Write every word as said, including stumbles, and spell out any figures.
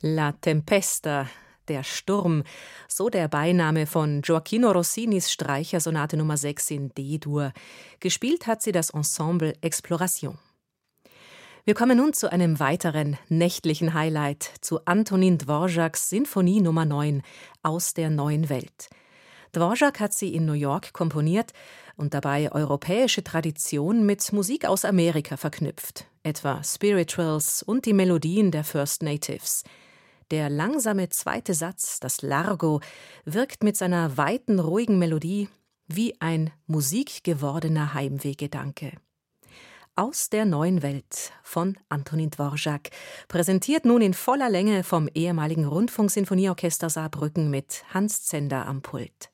La Tempesta, der Sturm, so der Beiname von Gioacchino Rossinis Streichersonate Nummer sechs in D-Dur. Gespielt hat sie das Ensemble Exploration. Wir kommen nun zu einem weiteren nächtlichen Highlight, zu Antonin Dvořáks Sinfonie Nummer neun aus der neuen Welt. Dvořák hat sie in New York komponiert und dabei europäische Tradition mit Musik aus Amerika verknüpft, etwa Spirituals und die Melodien der First Natives. Der langsame zweite Satz, das Largo, wirkt mit seiner weiten, ruhigen Melodie wie ein musikgewordener Heimwehgedanke. Aus der neuen Welt von Antonin Dvořák, präsentiert nun in voller Länge vom ehemaligen Rundfunksinfonieorchester Saarbrücken mit Hans Zender am Pult.